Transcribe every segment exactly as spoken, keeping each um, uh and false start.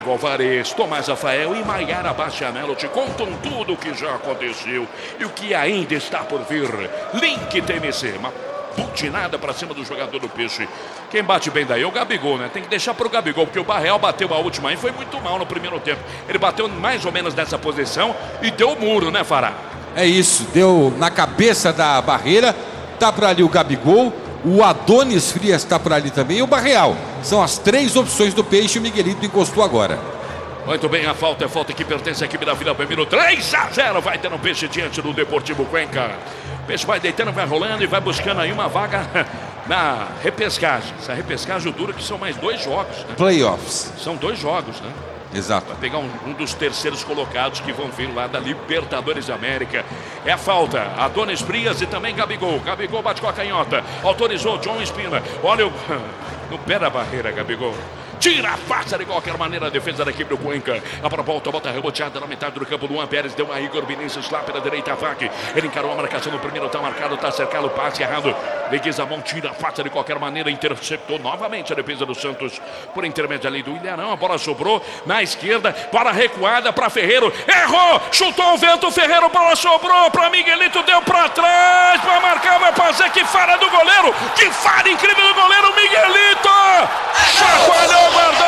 Alvarez, Tomás Rafael e Maiara Bastianello te contam tudo o que já aconteceu e o que ainda está por vir. Link T M C, uma butinada pra cima do jogador do Peixe. Quem bate bem daí é o Gabigol, né? Tem que deixar pro Gabigol, porque o Barreal bateu a última aí, foi muito mal no primeiro tempo. Ele bateu mais ou menos nessa posição e deu o muro, né, Fará? É isso, deu na cabeça da barreira, tá por ali o Gabigol, o Adonis Frias tá por ali também e o Barreal. São as três opções do Peixe, o Miguelito encostou agora. Muito bem, a falta é falta que pertence à equipe da Vila Belmiro. três a zero, vai ter um Peixe diante do Deportivo Cuenca. O Peixe vai deitando, vai rolando e vai buscando aí uma vaga na repescagem. Essa repescagem dura que são mais dois jogos, né? Playoffs. São dois jogos, né? Exato. Vai pegar um, um dos terceiros colocados que vão vir lá da Libertadores da América. É a falta. Adonis Frias e também Gabigol. Gabigol bate com a canhota. Autorizou John Espina. Olha o... no pé da barreira, Gabigol. Tira a faça de qualquer maneira a defesa da equipe do Cuenca. A proposta, bota reboteada na metade do campo do Luan Pérez. Deu a Igor Vinícius lá pela direita, ataque. Ele encarou a marcação no primeiro, tá marcado, tá cercado, passe errado. Leguiza a mão, tira a faça de qualquer maneira. Interceptou novamente a defesa do Santos. Por intermédio ali do Ilharão. A bola sobrou na esquerda. Bola recuada para Ferreiro. Errou! Chutou o vento. Ferreiro, bola sobrou para Miguelito. Deu para trás. Para marcar, vai fazer. Que falha do goleiro. Que falha incrível do goleiro Miguelito. Chacoalhou. Guardou!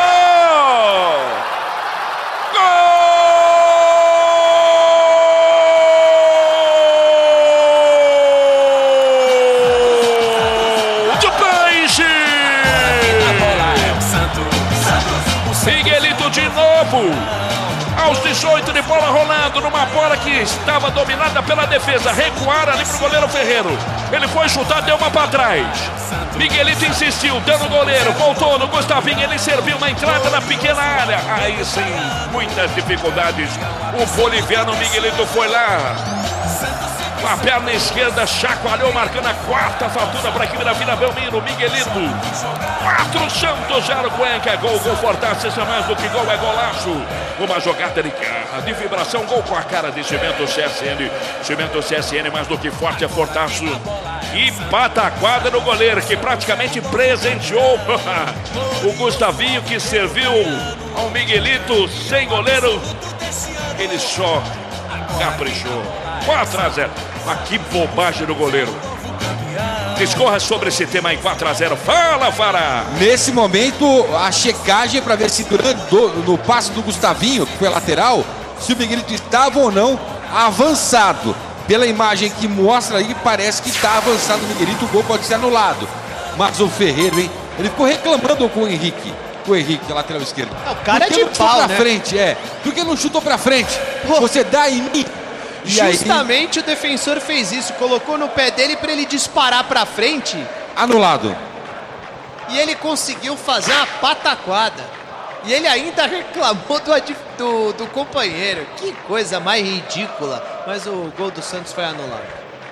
Gol do Peixe! Miguelito de novo! Aos dezoito de bola rolando, numa bola que estava dominada pela defesa. Recuaram ali pro goleiro Ferreiro. Ele foi chutar, deu uma para trás. Miguelito insistiu, deu no goleiro, voltou no Gustavinho, ele serviu na entrada da pequena área. Aí sim, muitas dificuldades. O boliviano Miguelito foi lá. Com a perna esquerda, chacoalhou, marcando a quarta fatura para a equipe da Vila Belmiro. Miguelito, quatro Santos, zero Cuenca. Gol, gol fortaço, isso é mais do que gol, é golaço. Uma jogada de, de vibração, gol com a cara de Cimento C S N. Cimento C S N, mais do que forte, é fortaço. E pataquada no goleiro, que praticamente presenteou o Gustavinho, que serviu ao Miguelito sem goleiro. Ele só caprichou. quatro a zero. Mas que bobagem do goleiro. Discorra sobre esse tema aí, quatro a zero. Fala, Fará! Nesse momento, a checagem para ver se durante no passe do Gustavinho, que foi lateral, se o Miguelito estava ou não avançado. Pela imagem que mostra aí, parece que está avançado o Miguelito, o gol pode ser anulado. Mas o Ferreiro, hein? Ele ficou reclamando com o Henrique. Com o Henrique, a lateral esquerda. O cara é de pau, pau, pra né? frente, é. Por que não chutou pra frente? Pô, você dá em mim. E justamente aí, o defensor fez isso, colocou no pé dele para ele disparar pra frente. Anulado. E ele conseguiu fazer uma pataquada. E ele ainda reclamou do, do, do companheiro. Que coisa mais ridícula. Mas o gol do Santos foi anulado.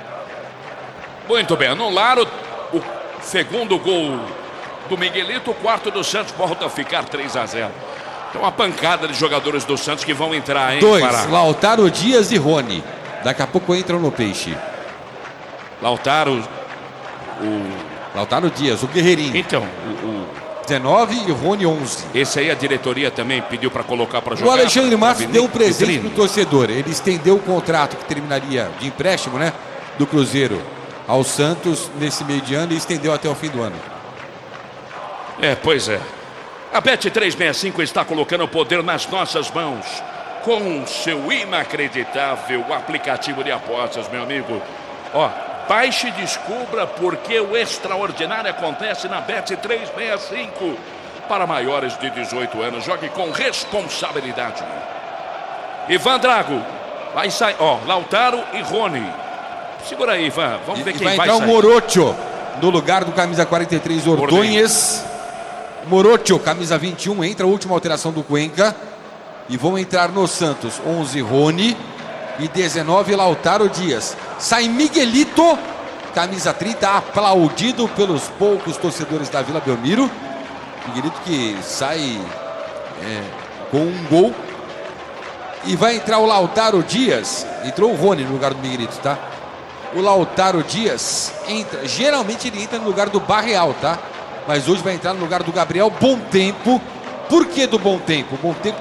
Muito bem, anularam o segundo gol do Miguelito. O quarto do Santos volta a ficar três a zero. Então uma pancada de jogadores do Santos que vão entrar, hein? Dois, Pará. Lautaro Dias e Rony. Daqui a pouco entram no Peixe. Lautaro, o... Lautaro Dias, o guerreirinho. Então, o... o... dezenove e Rony onze. Esse aí a diretoria também pediu para colocar para jogar. O Alexandre Matos deu um presente vitrine. pro torcedor. Ele estendeu o contrato que terminaria de empréstimo, né? Do Cruzeiro ao Santos nesse meio de ano e estendeu até o fim do ano. É, pois é. A Bet trezentos e sessenta e cinco está colocando o poder nas nossas mãos com seu inacreditável aplicativo de apostas, meu amigo. Ó, baixe e descubra porque o extraordinário acontece na Bet trezentos e sessenta e cinco. Para maiores de dezoito anos, jogue com responsabilidade. Ivan Drago, vai sair, ó, Lautaro e Rony. Segura aí, Ivan, vamos e, ver e quem vai, vai entrar sair. o Morocho no lugar do camisa quarenta e três, Ordonhes. Morocho, camisa vinte e um, entra a última alteração do Cuenca. E vão entrar no Santos onze, Rony. E dezenove, Lautaro Dias. Sai Miguelito, camisa trinta, aplaudido pelos poucos torcedores da Vila Belmiro. Miguelito que sai é, com um gol. E vai entrar o Lautaro Dias. Entrou o Rony no lugar do Miguelito, tá? O Lautaro Dias entra. Geralmente ele entra no lugar do Barreal, tá? Mas hoje vai entrar no lugar do Gabriel Bom Tempo Por que do bom tempo? O bom tempo